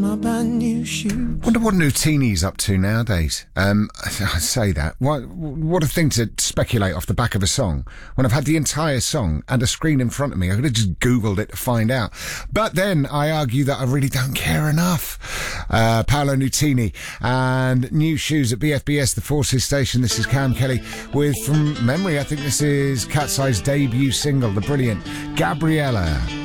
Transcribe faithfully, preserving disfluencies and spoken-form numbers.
my brand new shoes. Wonder what Nutini's up to nowadays. Um, I say that. What, what a thing to speculate off the back of a song. When I've had the entire song and a screen in front of me, I could have just Googled it to find out. But then I argue that I really don't care enough. Uh, Paolo Nutini and New Shoes at B F B S, the Forces Station. This is Cam Kelly with, from memory, I think this is Cat's Eye's debut single, the brilliant Gabriella.